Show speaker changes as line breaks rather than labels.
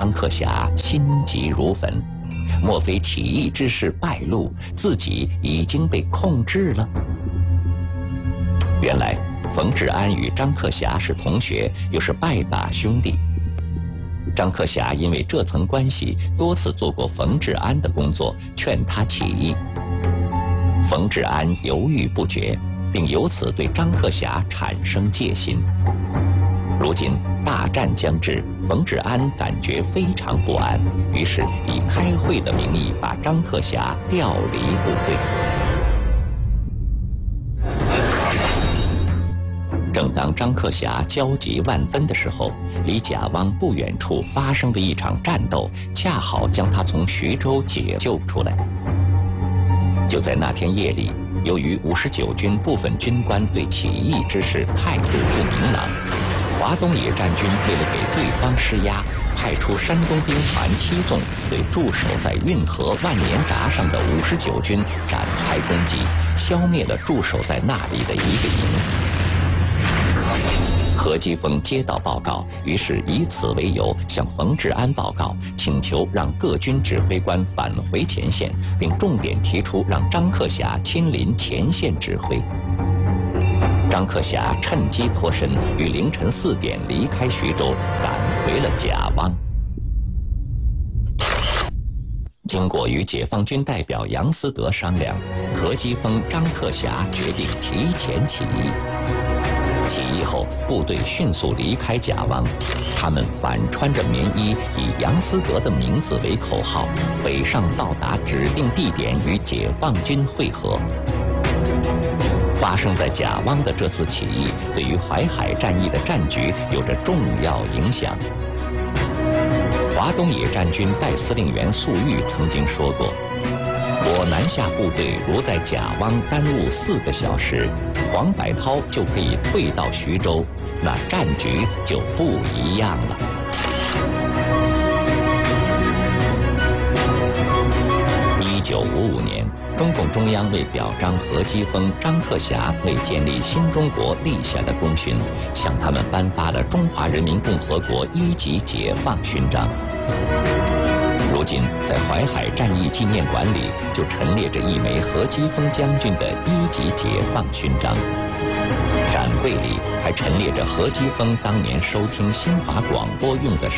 张克侠心急如焚，莫非起义之事败露，自己已经被控制了？原来冯治安与张克侠是同学，又是拜把兄弟。张克侠因为这层关系，多次做过冯治安的工作，劝他起义。冯治安犹豫不决，并由此对张克侠产生戒心。如今大战将至，冯治安感觉非常不安，于是以开会的名义把张克侠调离部队。正当张克侠焦急万分的时候，离贾汪不远处发生的一场战斗，恰好将他从徐州解救出来。就在那天夜里，由于59军部分军官对起义之事态度不明朗，华东野战军为了给对方施压，派出山东兵团7纵对驻守在运河万年闸上的59军展开攻击，消灭了驻守在那里的一个营。何基沣接到报告，于是以此为由向冯治安报告，请求让各军指挥官返回前线，并重点提出让张克侠亲临前线指挥。张克侠趁机脱身，于凌晨4点离开徐州，赶回了贾汪。经过与解放军代表杨思德商量，何基沣、张克侠决定提前起义。起义后，部队迅速离开贾汪，他们反穿着棉衣，以杨思德的名字为口号，北上到达指定地点与解放军会合。发生在贾汪的这次起义，对于淮海战役的战局有着重要影响。华东野战军代司令员粟裕曾经说过，我南下部队如在贾汪耽误4个小时，黄百韬就可以退到徐州，那战局就不一样了。1955年，中共中央为表彰何基沣、张克侠为建立新中国立下的功勋，向他们颁发了中华人民共和国1级解放勋章。如今，在淮海战役纪念馆里就陈列着一枚何基沣将军的1级解放勋章，展柜里还陈列着何基沣当年收听新华广播用的